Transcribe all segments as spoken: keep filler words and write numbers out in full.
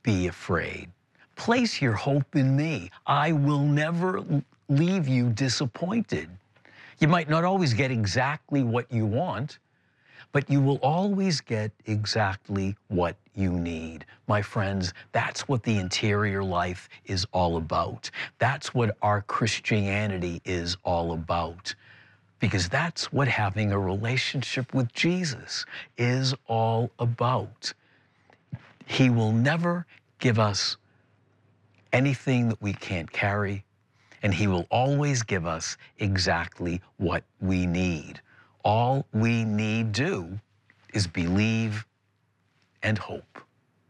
be afraid. Place your hope in me. I will never leave you disappointed. You might not always get exactly what you want, but you will always get exactly what you need. My friends, that's what the interior life is all about. That's what our Christianity is all about. Because that's what having a relationship with Jesus is all about. He will never give us anything that we can't carry, and He will always give us exactly what we need. All we need do is believe and hope.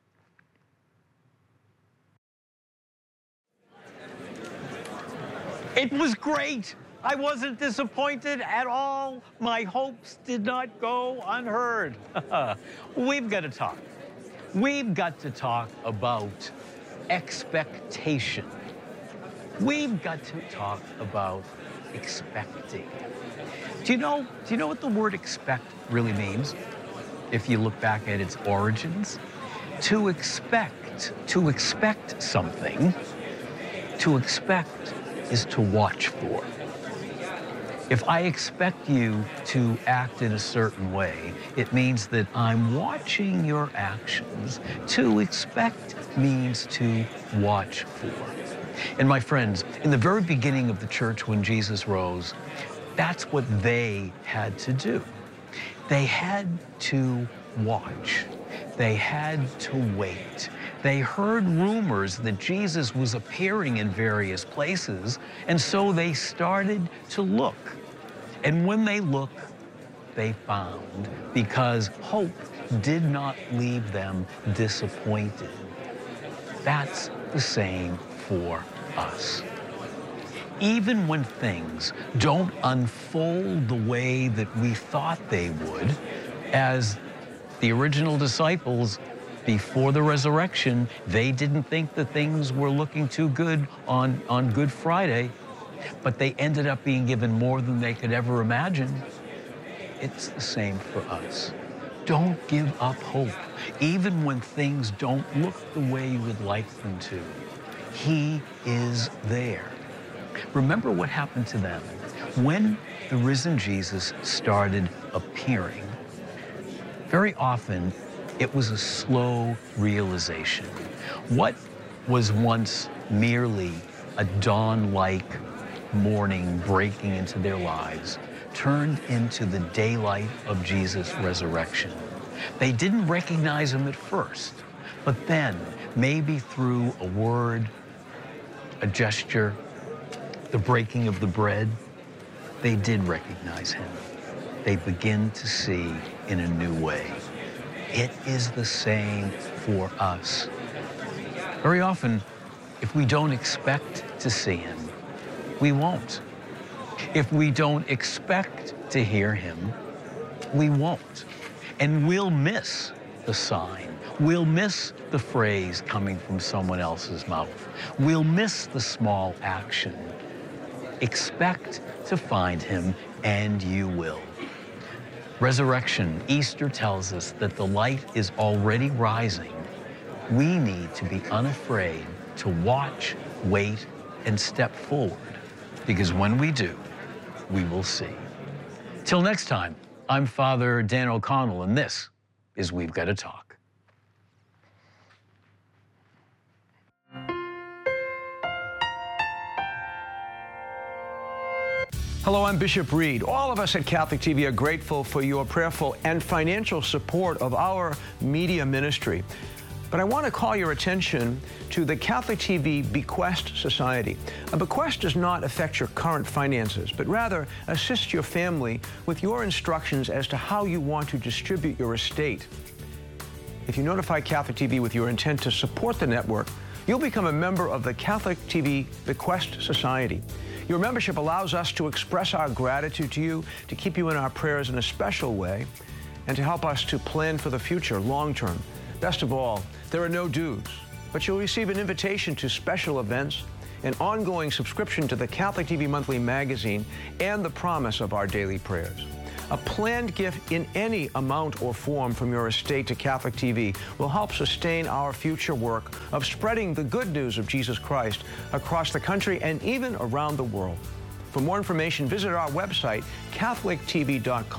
It was great. I wasn't disappointed at all. My hopes did not go unheard. We've got to talk. We've got to talk about expectation. We've got to talk about expecting. Do you know, do you know what the word expect really means? If you look back at its origins, to expect, to expect something, to expect is to watch for. If I expect you to act in a certain way, it means that I'm watching your actions. To expect means to watch for. And my friends, in the very beginning of the church when Jesus rose, that's what they had to do. They had to watch. They had to wait. They heard rumors that Jesus was appearing in various places, and so they started to look. And when they look, they found, because hope did not leave them disappointed. That's the same for us. Even when things don't unfold the way that we thought they would, as the original disciples before the resurrection, they didn't think that things were looking too good on, on Good Friday, but they ended up being given more than they could ever imagine. It's the same for us. Don't give up hope, even when things don't look the way you would like them to. He is there. Remember what happened to them. When the risen Jesus started appearing, very often it was a slow realization. What was once merely a dawn-like morning breaking into their lives turned into the daylight of Jesus' resurrection. They didn't recognize Him at first, but then, maybe through a word, a gesture, the breaking of the bread, they did recognize Him. They begin to see in a new way. It is the same for us. Very often, if we don't expect to see Him, we won't. If we don't expect to hear Him, we won't. And we'll miss the sign. We'll miss the phrase coming from someone else's mouth. We'll miss the small action. Expect to find Him, and you will. Resurrection, Easter tells us that the light is already rising. We need to be unafraid to watch, wait, and step forward, because when we do, we will see. Till next time, I'm Father Dan O'Connell, and this is We've Got to Talk. Hello, I'm Bishop Reed. All of us at Catholic T V are grateful for your prayerful and financial support of our media ministry. But I want to call your attention to the Catholic T V Bequest Society. A bequest does not affect your current finances, but rather assist your family with your instructions as to how you want to distribute your estate. If you notify Catholic T V with your intent to support the network, you'll become a member of the Catholic T V Bequest Society. Your membership allows us to express our gratitude to you, to keep you in our prayers in a special way, and to help us to plan for the future long term. Best of all, there are no dues, but you'll receive an invitation to special events, an ongoing subscription to the Catholic T V Monthly magazine, and the promise of our daily prayers. A planned gift in any amount or form from your estate to Catholic T V will help sustain our future work of spreading the good news of Jesus Christ across the country and even around the world. For more information, visit our website, Catholic T V dot com.